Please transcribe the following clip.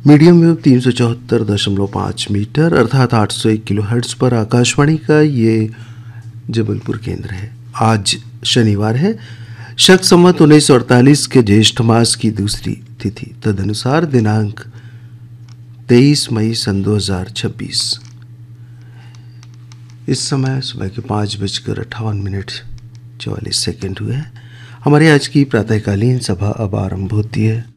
Medium wave 374.5 metre अर्थात 801 kilohertz पर आकाशवाणी का ये जबलपुर केंद्र है। आज शनिवार है, शक संवत 1948 के ज्येष्ठ मास की दूसरी तिथि, तदनुसार दिनांक 23 मई सन 2026। इस समय सुबह के 5:58 44 हुए हैं। हमारी आज की प्रातःकालीन सभा अब आरंभ होती है।